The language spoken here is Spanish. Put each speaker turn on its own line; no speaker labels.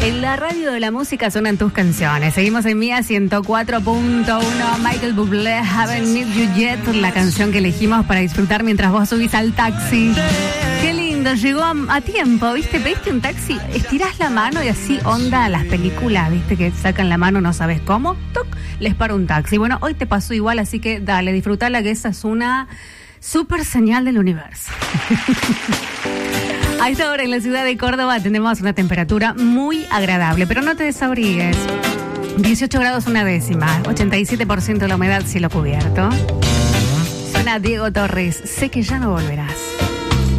En la radio de la música suenan tus canciones. Seguimos en Mía 104.1. Michael Bublé, Haven't Met You Yet, la canción que elegimos para disfrutar mientras vos subís al taxi. Qué lindo, llegó a tiempo, ¿viste? Pediste un taxi, estirás la mano y así onda a las películas, ¿viste? Que sacan la mano, no sabes cómo, ¡tuc! Les para un taxi. Bueno, hoy te pasó igual, así que dale, disfrutala, que esa es una súper señal del universo. A esta hora en la ciudad de Córdoba tenemos una temperatura muy agradable, pero no te desabrigues. 18 grados una décima, 87% de la humedad, cielo cubierto. Suena Diego Torres, sé que ya no volverás.